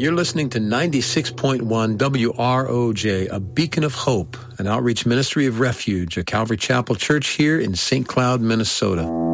You're listening to 96.1 WROJ, a beacon of hope, an outreach ministry of refuge, a Calvary Chapel Church here in St. Cloud, Minnesota.